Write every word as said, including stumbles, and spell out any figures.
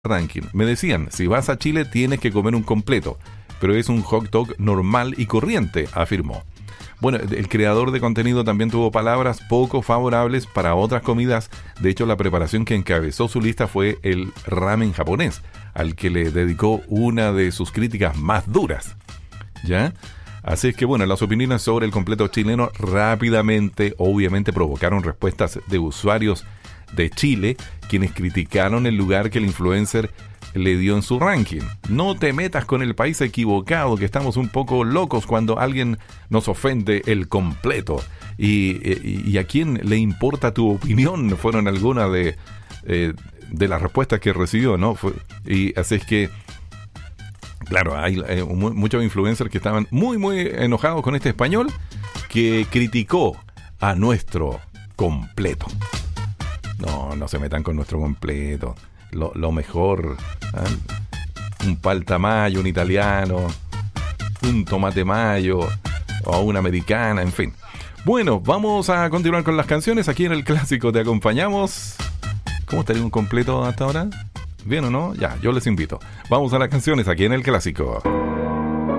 ranking. Me decían, si vas a Chile tienes que comer un completo, pero es un hot dog normal y corriente, afirmó. Bueno, el creador de contenido también tuvo palabras poco favorables para otras comidas. De hecho, la preparación que encabezó su lista fue el ramen japonés, al que le dedicó una de sus críticas más duras. ¿Ya? Así es que, bueno, las opiniones sobre el completo chileno rápidamente, obviamente, provocaron respuestas de usuarios de Chile, quienes criticaron el lugar que el influencer le dio en su ranking. No te metas con el país equivocado, que estamos un poco locos cuando alguien nos ofende el completo. Y, y, y a quién le importa tu opinión, fueron algunas de, eh, de las respuestas que recibió, ¿no? Fue, y así es que, claro, hay eh, muchos influencers que estaban muy, muy enojados con este español que criticó a nuestro completo. No, no se metan con nuestro completo. Lo, lo mejor, ¿eh? Un palta mayo, un italiano, un tomate mayo o una americana, en fin. Bueno, vamos a continuar con las canciones. Aquí en el Clásico te acompañamos. ¿Cómo estaría un completo hasta ahora? ¿Bien o no? Ya, yo les invito. Vamos a las canciones aquí en el Clásico.